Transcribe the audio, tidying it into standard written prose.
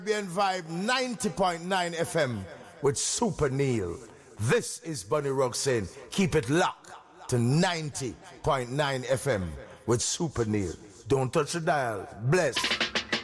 Caribbean Vibe 90.9 FM with Super Neil. This is Bunny Rock saying, keep it locked to 90.9 FM with Super Neil. Don't touch the dial. Bless.